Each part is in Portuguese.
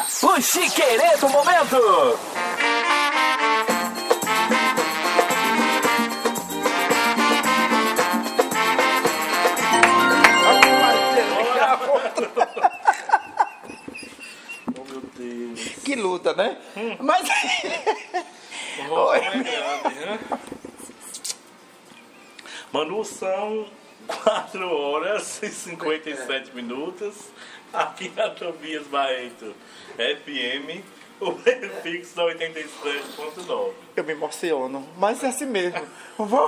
o Chiquerê do momento. Oh, meu Deus. Que luta, né? Mas... Oi. Manu, são 4 horas e 57 minutos aqui na Tobias Barreto FM, o prefixo da 87.9. Eu me emociono, mas é assim mesmo. Vou...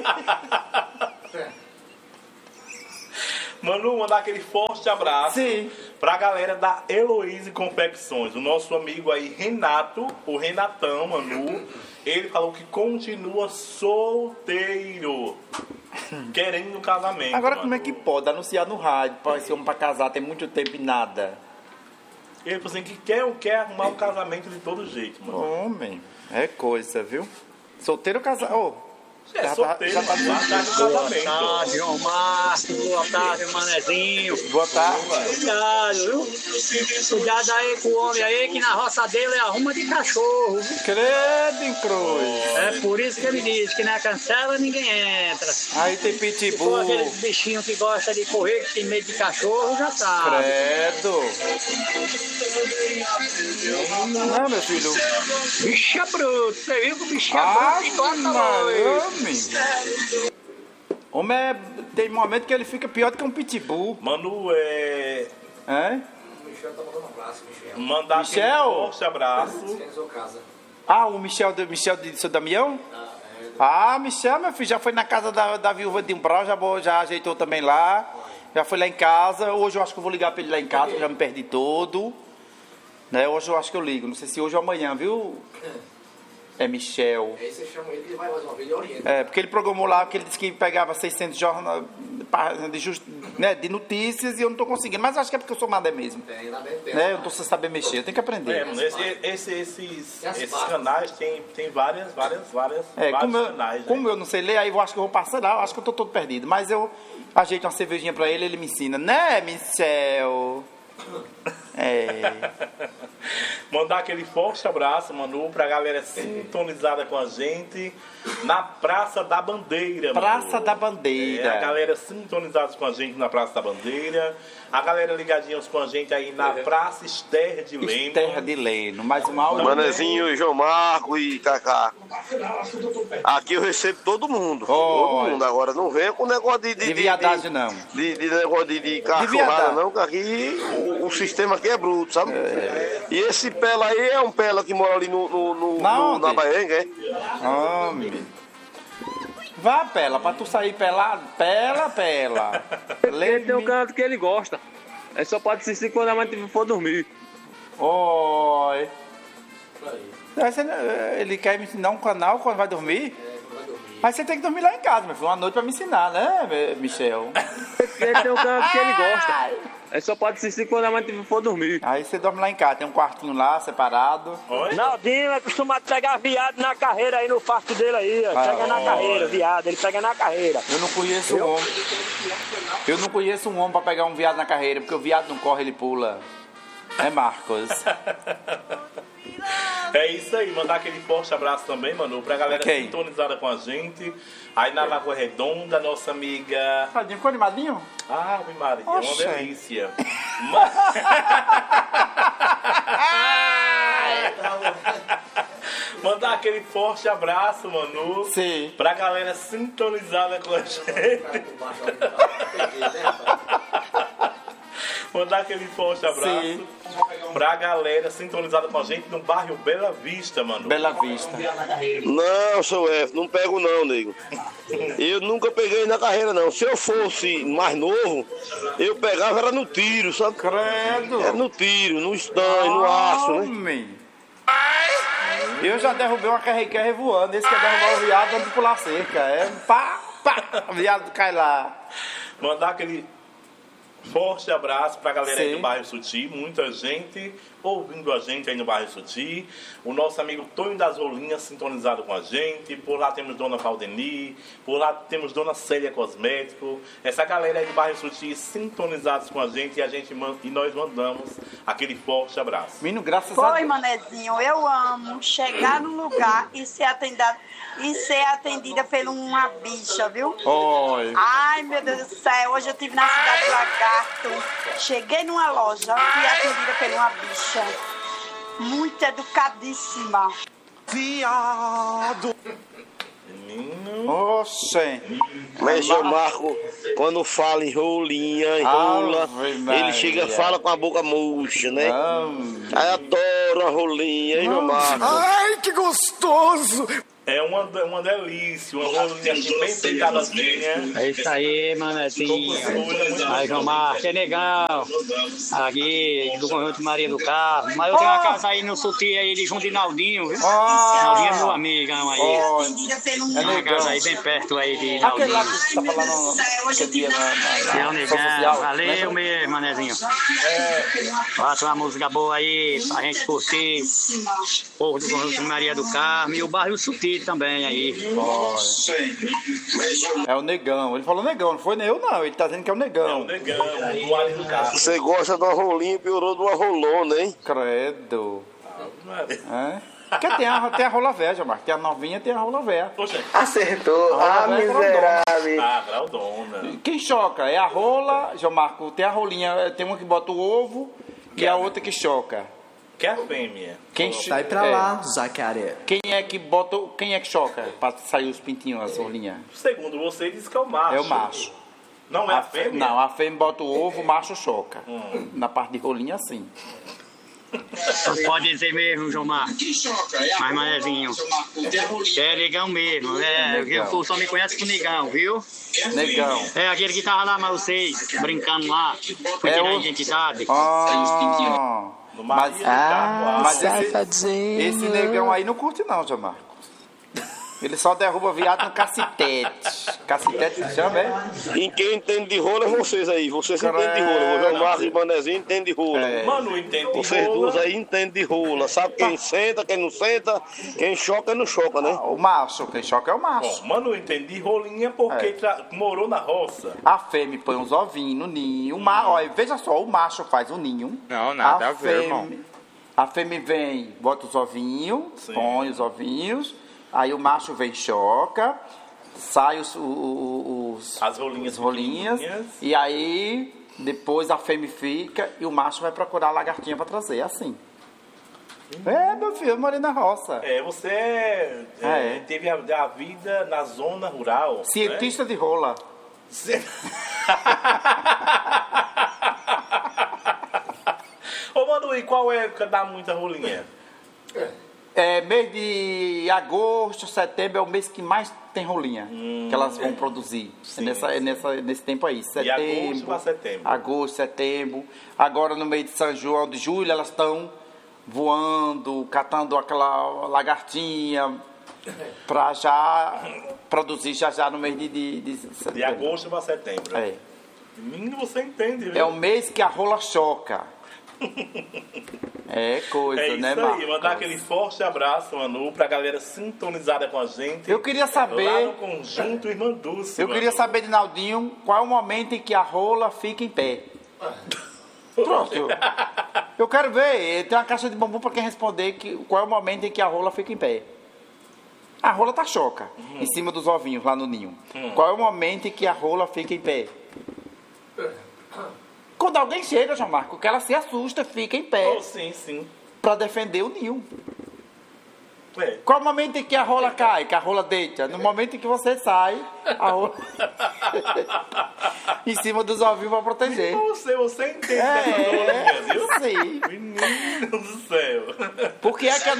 Manu, mandar aquele forte abraço pra galera da Heloise Confecções. O nosso amigo aí, Renato, o Renatão, Manu, ele falou que continua solteiro, querendo um casamento. Agora, Manu. como é que pode anunciar no rádio para esse homem pra casar tem muito tempo e nada? Ele falou assim que quer arrumar um casamento de todo jeito, mano. Homem, é coisa, viu? Solteiro ou casado? Oh, É solteiro, já tá no casamento. Boa tarde, João Márcio. Boa tarde, Manezinho. Boa tarde. Cuidado, viu? Cuidado aí com o homem aí que na roça dele arruma de cachorro. Credo em cruz. É por isso que ele diz que na cancela ninguém entra. Aí tem Se pitbull. for aqueles bichinhos que gostam de correr, que tem medo de cachorro, já sabe. Credo. Não, meu filho. Bicho é bruto. Você viu que o bicho é bruto e gosta muito. Homem tem momento que ele fica pior do que um pitbull. Manu, É? Michel tá mandando um abraço, Michel. mandar Michel? aquele forte abraço. Organizou casa. Ah, o Michel de seu Damião? Ah, Michel, meu filho, já foi na casa da viúva de Umbral, já ajeitou também lá. Já foi lá em casa. Hoje eu acho que eu vou ligar pra ele lá em casa, que eu já me perdi todo. Né? Hoje eu acho que eu ligo. Não sei se hoje ou amanhã, viu? É Michel. Aí você chama ele e vai mais uma vez, ele orienta. É, porque ele programou lá, porque ele disse que pegava 600 jornal de notícias e eu não tô conseguindo. Mas acho que é porque eu sou madé mesmo. Tem, lá dentro tem. Né? Eu não tô sem saber mexer, eu tenho que aprender. É, mano, esses canais tem vários canais. Como eu não sei ler, aí eu acho que eu vou passar lá, eu acho que eu tô todo perdido. Mas eu ajeito uma cervejinha pra ele, ele me ensina. Né, Michel? É. Mandar aquele forte abraço, Manu, pra galera sintonizada com a gente na Praça da Bandeira, Manu. Praça da Bandeira. É, a galera sintonizada com a gente na Praça da Bandeira. A galera ligadinhos com a gente aí na Praça Esther de Leno. Terra de Leno, mais um áudio. Manezinho, João Marco e Cacá. Aqui eu recebo todo mundo. Todo mundo. Agora não venha com negócio de viadagem, não. De negócio de cachorrada, não, que aqui o sistema aqui é bruto, sabe? E esse pela aí é um pela que mora ali na Baenga, é? Homem. Vá, Pela, pra tu sair pelado. Pela. Ele tem um canto que ele gosta. Ele só pode assistir quando a mãe for dormir. Oi. Ele quer me ensinar um canal quando vai dormir? Mas você tem que dormir lá em casa, meu filho. Uma noite pra me ensinar, né, Michel? Ele tem um canto que ele gosta. Ele só pode assistir quando a mãe for dormir. Aí você dorme lá em casa, tem um quartinho lá, separado. Oi? Naldinho é acostumado a pegar viado na carreira aí no pasto dele aí, ó. Pega na carreira, viado, ele pega na carreira. Eu não conheço um homem. Eu não conheço um homem pra pegar um viado na carreira, porque o viado não corre, ele pula. É, Marcos? É isso aí, mandar aquele forte abraço também, Manu, pra galera sintonizada com a gente. Aí na Lagoa Redonda, nossa amiga. Tadinho, ficou animadinho? Ah, Ave Maria, Oxe. é uma delícia. Mandar aquele forte abraço, Manu. Sim. Pra galera sintonizada com a gente. Mandar aquele forte abraço. Sim. Pra galera sintonizada com a gente no bairro Bela Vista, Manu. Bela Vista. Não, seu F, não pego não, nego. Eu nunca peguei na carreira, não. Se eu fosse mais novo, eu pegava era no tiro, sabe? Credo. É no tiro, no estanho, no aço, né? Homem. Eu já derrubei uma carrequerre voando. Esse quer derrubar o viado antes de pular cerca. É pá, o viado cai lá. Mandar aquele Forte abraço pra galera aí Sim. do bairro Suti, muita gente ouvindo a gente aí no bairro Suti. O nosso amigo Tonho das Rolinhas sintonizado com a gente. Por lá temos Dona Valdeni, por lá temos Dona Célia Cosmético. Essa galera aí do bairro Suti sintonizados com a gente e nós mandamos aquele forte abraço. Menino, graças a Foi, Deus. manezinho, eu amo chegar no lugar e ser atendida por uma bicha, viu? Oi. Ai, meu Deus do céu, hoje eu estive na cidade do Lagarto, cheguei numa loja, fui atendida por uma bicha, muito educadíssima. Viado. Menino. Oxê. Mas o Marco, quando fala em rolinha, enrola, ele chega e fala com a boca murcha, né? Aí adora a rolinha, hein, meu Marco? Ai, que gostoso! É uma delícia, uma rolinha assim, bem peitadazinha. É isso aí, manezinho. Aí, João Marcos, é negão. Aqui, do Conjunto Maria do Carmo. Mas eu tenho uma casa aí no Suti, aí, de João de Naldinho, viu? Naldinho é meu amigão aí. Tem uma casa aí bem perto aí de Aquele lá Naldinho. que você tá falando aquele dia É o negão, valeu mesmo, manezinho. Faça uma música boa aí, pra gente curtir. O povo do Conjunto Maria do Carmo e o bairro Suti também aí. É o negão. Ele falou negão, não foi nem eu não. Ele tá dizendo que é o negão. É o negão, o Ali do carro. Você gosta de uma rolinha e piorou de uma rolona, hein? Credo. É? Porque tem a rola velha, Gilmar. Tem a novinha, tem a rola velha. Acertou. Ah, miserável. Ah, Graldona. Quem choca é a rola, João Marco. Tem a rolinha, tem uma que bota o ovo e a outra que choca. Que é a fêmea. Sai pra lá, Zacaré. Quem é que choca pra sair os pintinhos, as rolinhas? Segundo você, diz que é o macho. É o macho. Não é a fêmea? Não, a fêmea bota o ovo, o macho choca. Na parte de rolinha, sim. Pode dizer mesmo, João Marcos. Mas, manezinho, é negão mesmo. O só me conhece com negão, viu? Negão. É aquele que tava lá, mas vocês, brincando lá, foi tirar a identidade. Mas esse negão aí não curte não, João Marcos. Ele só derruba viado no cacetete. Cacetete se chama, é? E quem entende de rola é vocês aí. Vocês entendem de rola. O João Marcos e o Manezinho entendem de rola. Mano, entende de Vocês rola. duas aí entendem de rola. Sabe quem senta, quem não senta, quem choca e não choca, né? O macho, quem choca é o macho. Bom, Mano, entende de rolinha porque morou na roça. A fêmea põe uns ovinhos no ninho. Olha, veja só, o macho faz o ninho. Não, nada a ver, irmão. A fêmea vem, bota os ovinhos, põe os ovinhos. Aí o macho vem, choca, sai as rolinhas, e aí depois a fêmea fica e o macho vai procurar a lagartinha para trazer, assim. Meu filho, eu morei na roça. Você teve a vida na zona rural. Cientista de rola. Ô Manu, e qual época dá muita rolinha? Mês de agosto, setembro é o mês que mais tem rolinha que elas vão produzir. Nesse tempo aí. Agosto para setembro. Agosto, setembro. Agora no mês de São João de julho elas estão voando, catando aquela lagartinha para já produzir já no mês de setembro. De agosto para setembro. É. Menino, você entende, viu? É o mês que a rola choca. É coisa, é isso né, aí, Marcos? mandar aquele forte abraço, Manu, pra galera sintonizada com a gente. Eu queria saber. Lá no Conjunto Irmã Dulce. Eu queria saber de Naldinho qual é o momento em que a rola fica em pé. Pronto. Eu quero ver. Tem uma caixa de bombom pra quem responder qual é o momento em que a rola fica em pé. A rola tá choca em cima dos ovinhos lá no ninho. Qual é o momento em que a rola fica em pé? Quando alguém chega, João Marco, que ela se assusta, fica em pé. Sim. Pra defender o ninho. Qual o momento em que a rola cai, que a rola deita? No momento em que você sai, a rola em cima dos ovinhos pra proteger. Você entende dessa rolinha, viu? Sim. Menino do céu. Por que é que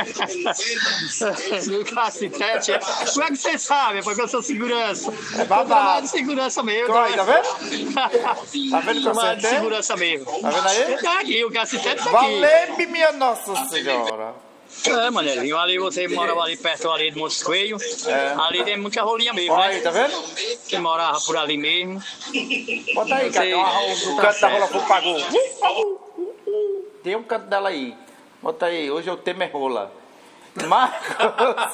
No cacetete, como é que você sabe? Porque eu sou segurança. É babado. De segurança mesmo. Tá vendo? Tá vendo que você de segurança mesmo. Tá vendo aí? Tá aqui, o cacetete tá aqui. Valeu, minha Nossa Senhora. Manezinho, ali você morava ali perto ali do Monte Coelho. Ali tem muita rolinha mesmo, né? Aí, tá vendo? Você morava por ali mesmo. Bota aí, cara, o canto da rola fogo pagou. Tem um canto dela aí. Bota aí, hoje eu tema é rola. Marcos.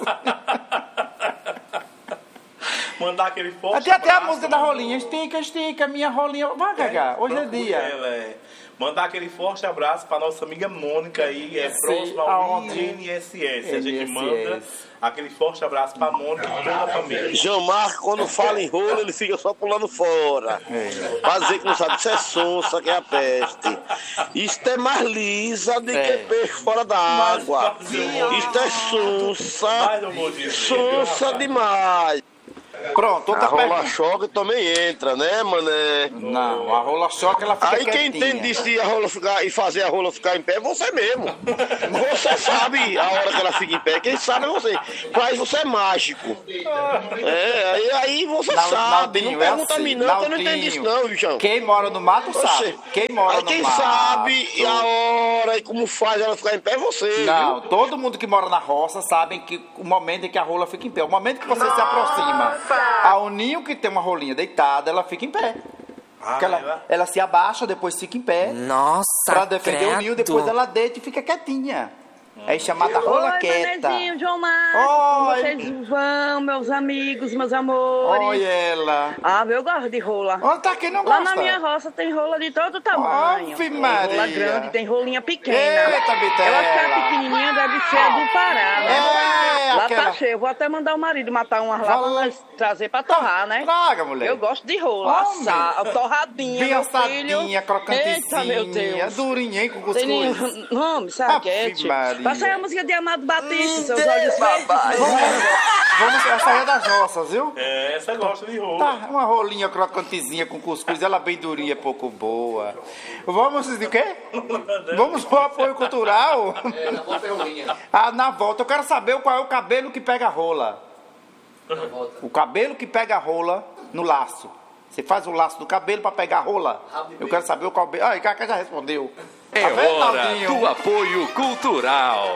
Mandar aquele forte até a música da rolinha. Estica, estica, minha rolinha. Vai, Cagá, hoje é dia. Mandar aquele forte abraço pra nossa amiga Mônica aí, próximo ao INSS. A gente manda aquele forte abraço pra Mônica e toda a família. João Marcos, quando fala em rolo, ele fica só pulando fora. Pra dizer que não sabe, isso é sonsa, que é a peste. Isto é mais lisa do que peixe fora da água. Isto é sonsa. Sonsa demais. Pronto, outra pergunta. A rola-choque também entra, né, mané? Não, a rola-choque ela fica aí quem quietinha. entende disso de a rola ficar, e fazer a rola ficar em pé é você mesmo. Você sabe a hora que ela fica em pé. Quem sabe é você. Mas você é mágico. Aí você sabe. Naldinho, não pergunta a mim não, que eu não entendo disso não, bichão. Quem mora no mato sabe. Quem mora no quem mato. sabe a hora e como faz ela ficar em pé é você. Não, viu? todo mundo que mora na roça sabe que o momento em que a rola fica em pé. O momento que você se aproxima ao ninho que tem uma rolinha deitada, ela fica em pé. Ela se abaixa, depois fica em pé. Nossa, pra defender o ninho, depois ela deita e fica quietinha. É chamada rola quieta. Manezinho, João Marcos, como vocês vão, meus amigos, meus amores? Olha ela. Ah, eu gosto de rola. Olha, tá quem não gosta. Lá na minha roça tem rola de todo tamanho. Ave tem Maria. rola grande, tem rolinha pequena. Eita, bitela. Eu acho que a pequenininha deve ser do Pará, né? Lá aquela... tá cheio. Eu vou até mandar o marido matar umas lá pra nós trazer pra torrar, né? Traga, mulher. Eu gosto de rola. Torradinha, bem meu assadinha, filho. crocantezinha. Eita, meu Deus. Durinha, hein, com cuscuz. Não, saquete. Passa aí a música de Amado Batista, seus olhos verdes. Vamos, essa aí é das nossas, viu? Essa gosta de rola. Tá, uma rolinha crocantezinha com cuscuz, ela bem durinha, pouco boa. Vamos, o quê? Vamos pro apoio cultural? Na volta é rolinha. Na volta, eu quero saber qual é o cabelo que pega a rola. O cabelo que pega a rola no laço. Você faz o laço do cabelo pra pegar a rola? Eu quero saber o cabelo. Ah, Cacá já respondeu. É hora do apoio cultural.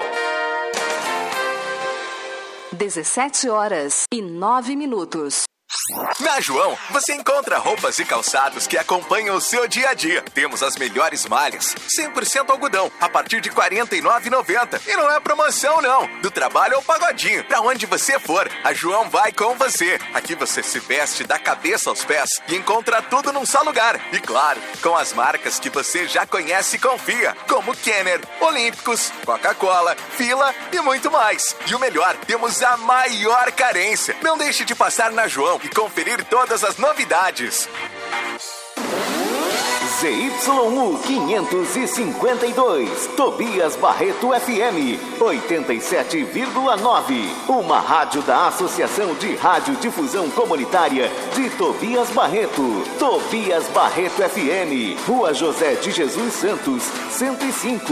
17h09. Na João, você encontra roupas e calçados que acompanham o seu dia a dia. Temos as melhores malhas, 100% algodão, a partir de R$ 49,90. E não é promoção, não. Do trabalho ao pagodinho, pra onde você for, a João vai com você. Aqui você se veste da cabeça aos pés e encontra tudo num só lugar. E claro, com as marcas que você já conhece e confia, como Kenner, Olímpicos, Coca-Cola, Fila e muito mais. E o melhor, temos a maior carência. Não deixe de passar na João e conferir todas as novidades. ZYU 552, Tobias Barreto FM 87,9. Uma rádio da Associação de Radiodifusão Comunitária de Tobias Barreto. Tobias Barreto FM, Rua José de Jesus Santos, 105.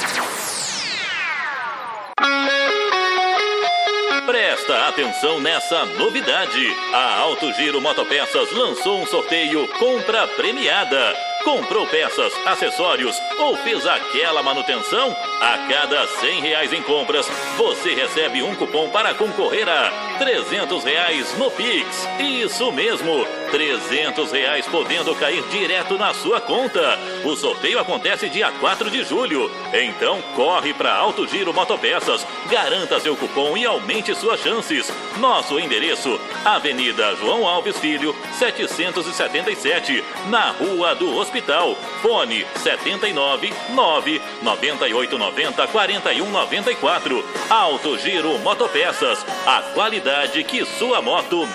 Presta atenção nessa novidade. A Alto Giro Motopeças lançou um sorteio Compra Premiada. Comprou peças, acessórios ou fez aquela manutenção? A cada R$100 em compras, você recebe um cupom para concorrer a R$300 no Pix. Isso mesmo, R$300 podendo cair direto na sua conta. O sorteio acontece dia 4 de julho. Então corre para Alto Giro Motopeças, garanta seu cupom e aumente suas chances. Nosso endereço, Avenida João Alves Filho, 777, na Rua do Hospital. Fone 79 9 98 90 41 94. Alto Giro Motopeças, a qualidade que sua moto